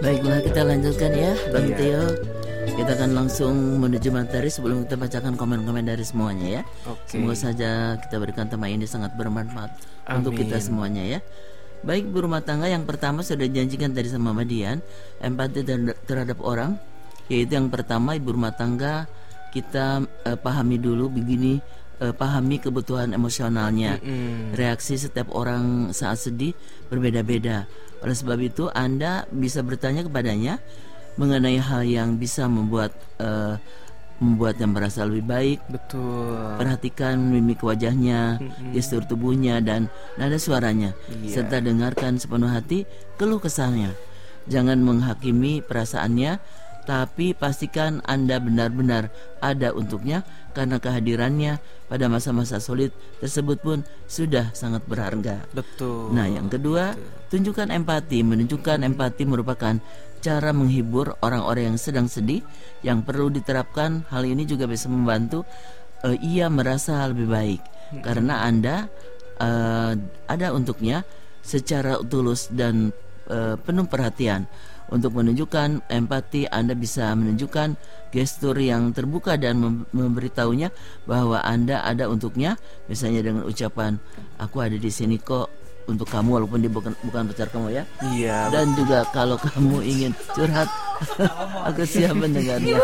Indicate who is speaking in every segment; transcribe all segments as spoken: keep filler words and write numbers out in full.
Speaker 1: Baiklah, kita lanjutkan ya, Bang
Speaker 2: Iya.
Speaker 1: Tio. Kita akan langsung menuju materi sebelum kita bacakan komen-komen dari semuanya ya.
Speaker 2: Oke.
Speaker 1: Semoga saja kita berikan tema ini sangat bermanfaat untuk
Speaker 2: Amin.
Speaker 1: kita semuanya ya. Baik, ibu rumah tangga, yang pertama sudah dijanjikan tadi sama Mama Dian, empati ter- terhadap orang. Yaitu yang pertama, ibu rumah tangga kita eh, pahami dulu begini, eh, pahami kebutuhan emosionalnya.
Speaker 2: Mm-mm.
Speaker 1: Reaksi setiap orang saat sedih berbeda-beda. Oleh sebab itu Anda bisa bertanya kepadanya mengenai hal yang bisa membuat eh, membuatnya merasa lebih baik.
Speaker 2: Betul.
Speaker 1: Perhatikan mimik wajahnya, gestur tubuhnya, dan nada suaranya.
Speaker 2: Iya.
Speaker 1: Serta dengarkan sepenuh hati keluh kesahnya. Jangan menghakimi perasaannya, tapi pastikan Anda benar-benar ada untuknya, karena kehadirannya pada masa-masa sulit tersebut pun sudah sangat berharga.
Speaker 2: Betul.
Speaker 1: Nah, yang kedua, tunjukkan empati. Menunjukkan empati merupakan cara menghibur orang-orang yang sedang sedih. Yang perlu diterapkan, hal ini juga bisa membantu eh, ia merasa lebih baik, karena Anda eh, ada untuknya secara tulus dan eh, penuh perhatian. Untuk menunjukkan empati, Anda bisa menunjukkan gestur yang terbuka dan mem- memberitahunya bahwa Anda ada untuknya, misalnya dengan ucapan, "Aku ada di sini kok untuk kamu," walaupun dia bukan bukan pacar kamu ya.
Speaker 2: Iya.
Speaker 1: Dan juga kalau kamu ingin curhat, aku siap mendengarnya.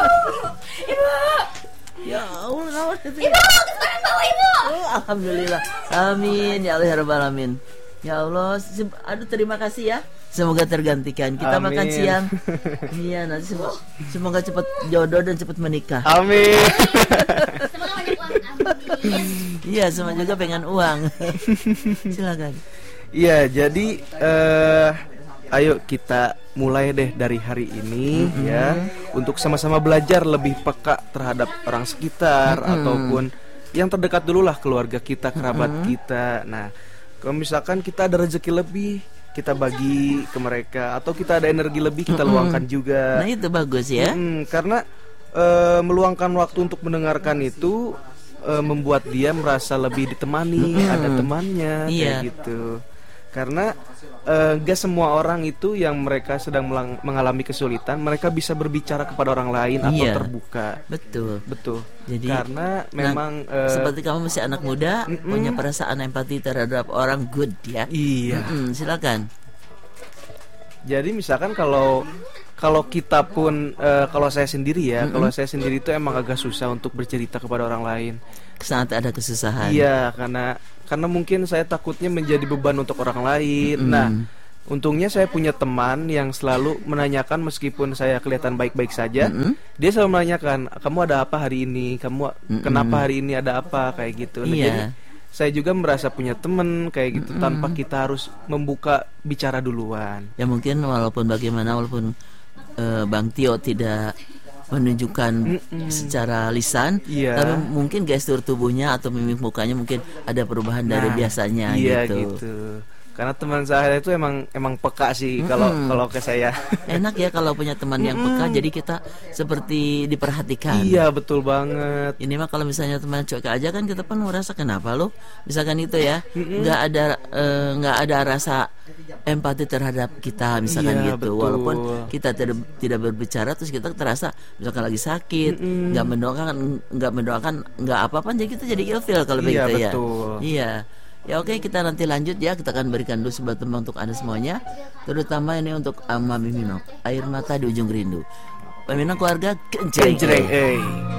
Speaker 1: Ya Allah, ibu, sekarang bawa ibu. Oh, alhamdulillah, amin ya Allah ya Rabbal alamin. Ya Allah, se- aduh terima kasih ya. Semoga tergantikan. Kita
Speaker 2: Amin.
Speaker 1: makan siang. Iya, nanti semoga, semoga cepat jodoh dan cepat menikah.
Speaker 2: Amin.
Speaker 3: Semoga banyak uang. Amin.
Speaker 1: Iya, semua juga pengen uang. Silakan.
Speaker 2: Iya, jadi eh ayo kita mulai deh dari hari ini ya, untuk sama-sama belajar lebih peka terhadap orang sekitar ataupun yang terdekat dulu lah, keluarga kita, kerabat kita. Nah, kalau misalkan kita ada rezeki lebih, kita bagi ke mereka, atau kita ada energi lebih, kita luangkan juga.
Speaker 1: Nah, itu bagus ya.
Speaker 2: Mm, karena eh, meluangkan waktu untuk mendengarkan itu eh, membuat dia merasa lebih ditemani, ada temannya,
Speaker 1: Iya.
Speaker 2: kayak gitu. Karena eh, gak semua orang itu yang mereka sedang melang- mengalami kesulitan, mereka bisa berbicara kepada orang lain atau
Speaker 1: Iya.
Speaker 2: terbuka.
Speaker 1: Betul.
Speaker 2: Betul.
Speaker 1: Jadi
Speaker 2: Karena
Speaker 1: nah,
Speaker 2: memang eh,
Speaker 1: seperti kamu masih anak muda, punya perasaan empati terhadap orang, good ya.
Speaker 2: iya.
Speaker 1: Mm-mm, silakan.
Speaker 2: Jadi misalkan kalau kalau kita pun eh, kalau saya sendiri ya, kalau saya sendiri itu emang agak susah untuk bercerita kepada orang lain.
Speaker 1: Saat ada kesusahan.
Speaker 2: Iya, karena karena mungkin saya takutnya menjadi beban untuk orang lain.
Speaker 1: Mm-mm.
Speaker 2: Nah, untungnya saya punya teman yang selalu menanyakan meskipun saya kelihatan baik-baik saja,
Speaker 1: Mm-mm.
Speaker 2: dia selalu menanyakan, "Kamu ada apa hari ini? Kamu kenapa hari ini ada apa?" kayak gitu. Nah,
Speaker 1: Iya.
Speaker 2: jadi saya juga merasa punya teman kayak gitu tanpa kita harus membuka bicara duluan.
Speaker 1: Ya mungkin walaupun bagaimana, walaupun eh, Bang Tio tidak menunjukkan secara lisan,
Speaker 2: Iya.
Speaker 1: tapi mungkin gestur tubuhnya atau mimik mukanya mungkin ada perubahan dari
Speaker 2: Nah,
Speaker 1: biasanya
Speaker 2: iya
Speaker 1: gitu.
Speaker 2: gitu. Karena teman saya itu emang emang peka sih kalau kalau ke saya.
Speaker 1: Enak ya kalau punya teman yang peka, jadi kita seperti diperhatikan.
Speaker 2: Iya, betul banget.
Speaker 1: Ini mah kalau misalnya teman cuek aja kan kita pun merasa kenapa lo, misalkan itu ya, nggak ada eh, nggak ada rasa empati terhadap kita, misalkan
Speaker 2: Iya,
Speaker 1: gitu.
Speaker 2: betul.
Speaker 1: Walaupun kita tidak tidak berbicara, terus kita terasa misalkan lagi sakit, nggak mendoakan, nggak mendoakan, nggak apa-apa, jadi kita jadi ilfil kalau
Speaker 2: Iya,
Speaker 1: begitu ya.
Speaker 2: betul.
Speaker 1: Iya. Ya oke, kita nanti lanjut ya. Kita akan berikan dulu sebuah tembang untuk Anda semuanya, terutama ini untuk Mami Minok, Air Mata di Ujung Rindu. Peminat keluarga Genjreng.
Speaker 2: Genjreng, eh.